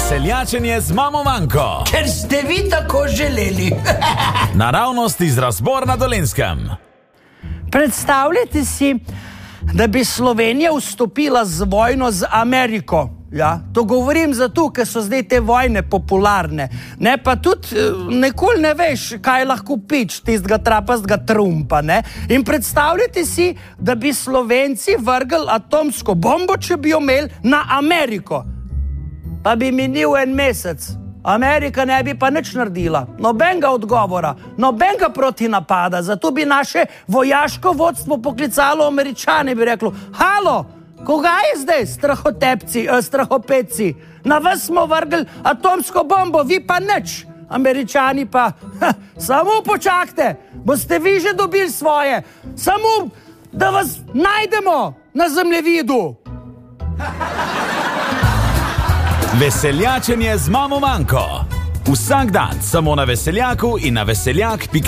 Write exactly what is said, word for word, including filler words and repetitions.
Veseljačenje z mamo Manko. Ker ste vi tako želeli. Naravnost iz Razbor na Dolenjskem. Predstavljajte si, da bi Slovenija vstopila z vojno z Ameriko. Ja, to govorim zato, ker so zdaj te vojne popularne. Ne, pa tudi nikoli ne veš, kaj lahko pič tistega trapastega Trumpa, ne. In predstavljajte si, da bi Slovenci vrgli atomsko bombo, če bi jo imeli na Ameriko. Pa bi minil en mesec. Amerika ne bi pa nič naredila. Nobenega odgovora, nobenega protinapada. Zato bi naše vojaško vodstvo poklicalo Američane, bi reklo, halo, koga je zdaj, strahotepci, eh, strahopeci? Na vas smo vrgli atomsko bombo, vi pa nič. Američani pa, ha, samo počakajte, boste vi že dobili svoje. Samo, da vas najdemo na zemljevidu. Veseljačenje z mamo Manko. Vsak dan samo na Veseljaku in na veseljak pika si.